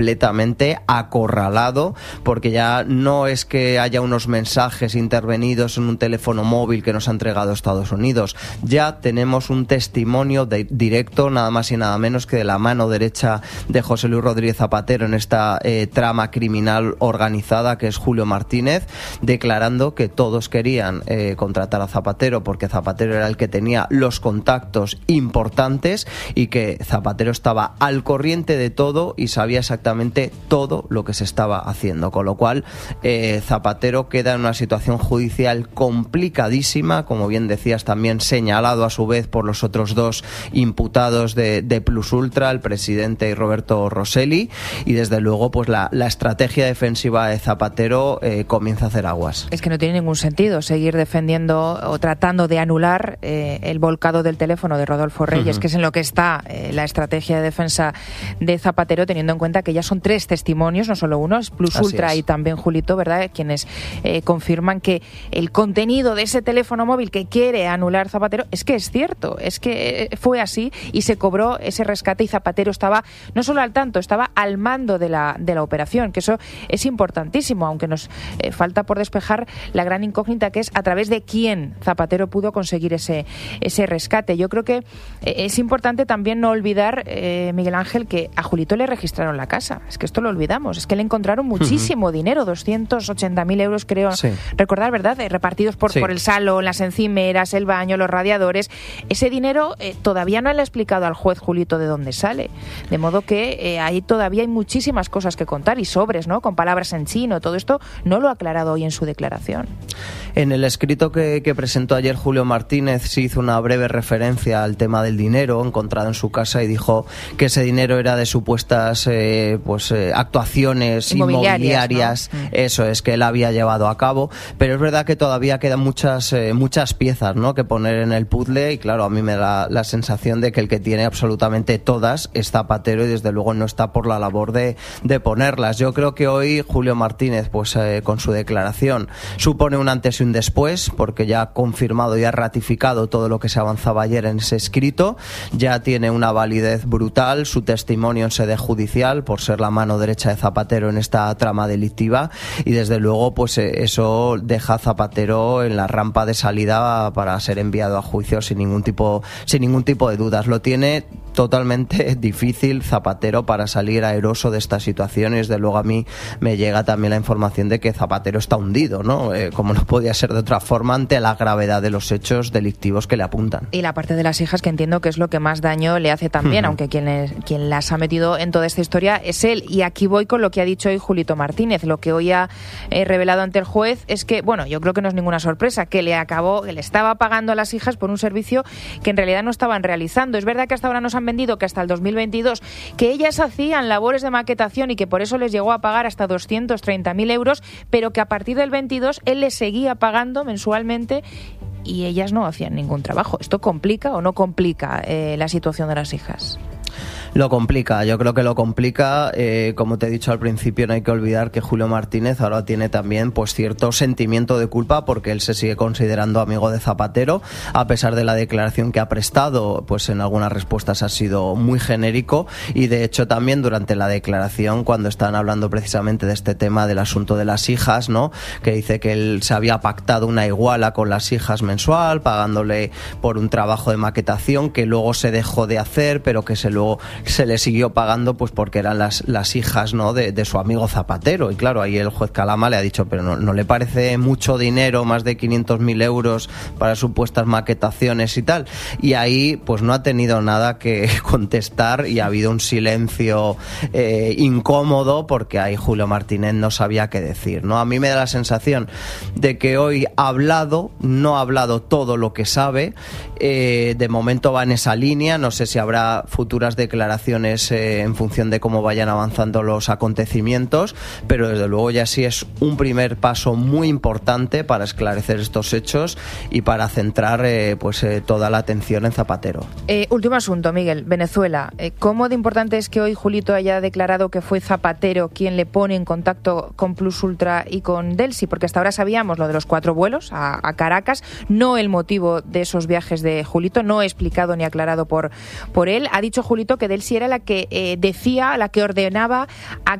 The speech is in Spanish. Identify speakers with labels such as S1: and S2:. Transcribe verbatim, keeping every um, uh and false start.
S1: completamente acorralado, porque ya no es que haya unos mensajes intervenidos en un teléfono móvil que nos ha entregado Estados Unidos, ya tenemos un testimonio de, directo, nada más y nada menos que de la mano derecha de José Luis Rodríguez Zapatero en esta eh, trama criminal organizada que es Julio Martínez, declarando que todos querían eh, contratar a Zapatero porque Zapatero era el que tenía los contactos importantes y que Zapatero estaba al corriente de todo y sabía exactamente todo lo que se estaba haciendo, con lo cual eh, Zapatero queda en una situación judicial complicadísima, como bien decías, también señalado a su vez por los otros dos imputados de, de Plus Ultra, el presidente y Roberto Rosselli, y desde luego pues la, la estrategia defensiva de Zapatero eh, comienza a hacer aguas.
S2: Es que no tiene ningún sentido seguir defendiendo o tratando de anular eh, el volcado del teléfono de Rodolfo Reyes, uh-huh. que es en lo que está eh, la estrategia de defensa de Zapatero, teniendo en cuenta que ya son tres testimonios, no solo uno, es Plus Así Ultra es. Y también Julito, ¿verdad?, quienes eh, confirman que el contenido de ese teléfono móvil que quiere anular Zapatero es que es cierto, es que fue así y se cobró ese rescate y Zapatero estaba no solo al tanto, estaba al mando de la, de la operación, que eso es importantísimo, aunque nos eh, falta por despejar la gran incógnita que es a través de quién Zapatero pudo conseguir ese, ese rescate. Yo creo que eh, es importante también no olvidar, eh, Miguel Ángel, que a Julito le registraron la casa, es que esto lo olvidamos, es que le encontraron muchísimo uh-huh. dinero, doscientos ochenta mil euros creo, sí. recordar, ¿verdad?, eh, repartidos por, sí. por el salón, las encimeras, el baño, los radiadores. Ese dinero eh, todavía no le ha explicado al juez Julito de dónde sale, de modo que eh, ahí todavía hay muchísimas cosas que contar y sobres, ¿no?, con palabras en chino, todo esto no lo ha aclarado hoy en su declaración.
S1: En el escrito que, que presentó ayer Julio Martínez se hizo una breve referencia al tema del dinero encontrado en su casa y dijo que ese dinero era de supuestas eh, pues eh, actuaciones inmobiliarias, inmobiliarias ¿no? Eso es, que él había llevado a cabo, pero es verdad que todavía quedan muchas eh, muchas piezas, ¿no?, que poner en el puzzle y claro, a mí me da la sensación de que el que tiene absolutamente todas es Zapatero y desde luego no está por la labor de, de ponerlas. Yo creo que hoy Julio Martínez pues eh, con su declaración supone un antes y un después, porque ya ha confirmado y ha ratificado todo lo que se avanzaba ayer en ese escrito, ya tiene una validez brutal su testimonio en sede judicial por ser la mano derecha de Zapatero en esta trama delictiva y desde luego pues eso deja a Zapatero en la rampa de salida para ser enviado a juicio sin ningún tipo sin ningún tipo de dudas. Lo tiene totalmente difícil Zapatero para salir airoso de esta situación y desde luego a mí me llega también la información de que Zapatero está hundido, ¿no? Eh, como no podía ser de otra forma ante la gravedad de los hechos delictivos que le apuntan.
S2: Y la parte de las hijas, que entiendo que es lo que más daño le hace también, uh-huh. aunque quien, les, quien las ha metido en toda esta historia es él. Y aquí voy con lo que ha dicho hoy Julito Martínez. Lo que hoy ha eh, revelado ante el juez es que, bueno, yo creo que no es ninguna sorpresa, que le acabó, que le estaba pagando a las hijas por un servicio que en realidad no estaban realizando. Es verdad que hasta ahora nos han vendido que hasta el dos mil veintidós que ellas hacían labores de maquetación y que por eso les llegó a pagar hasta doscientos treinta mil euros, pero que a partir del veintidós él les seguía pagando mensualmente y ellas no hacían ningún trabajo. ¿Esto complica o no complica eh, la situación de las hijas?
S1: Lo complica, yo creo que lo complica, eh, como te he dicho al principio, no hay que olvidar que Julio Martínez ahora tiene también pues cierto sentimiento de culpa porque él se sigue considerando amigo de Zapatero, a pesar de la declaración que ha prestado, pues en algunas respuestas ha sido muy genérico y de hecho también durante la declaración cuando estaban hablando precisamente de este tema del asunto de las hijas, ¿no?, que dice que él se había pactado una iguala con las hijas mensual, pagándole por un trabajo de maquetación que luego se dejó de hacer, pero que se luego se le siguió pagando pues porque eran las, las hijas, ¿no?, de, de su amigo Zapatero. Y claro, ahí el juez Calama le ha dicho, pero no, no le parece mucho dinero, más de quinientos mil euros para supuestas maquetaciones y tal. Y ahí pues no ha tenido nada que contestar y ha habido un silencio eh, incómodo porque ahí Julio Martínez no sabía qué decir, ¿no? A mí me da la sensación de que hoy ha hablado, no ha hablado todo lo que sabe, eh, de momento va en esa línea, no sé si habrá futuras declaraciones Eh, en función de cómo vayan avanzando los acontecimientos, pero desde luego ya sí es un primer paso muy importante para esclarecer estos hechos y para centrar eh, pues eh, toda la atención en Zapatero.
S2: Eh, último asunto, Miguel, Venezuela. Eh, ¿Cómo de importante es que hoy Julito haya declarado que fue Zapatero quien le pone en contacto con Plus Ultra y con Delcy? Porque hasta ahora sabíamos lo de los cuatro vuelos a, a Caracas, no el motivo de esos viajes de Julito, no explicado ni aclarado por, por él. Ha dicho Julito que Delcy Chelsea era la que eh, decía, la que ordenaba a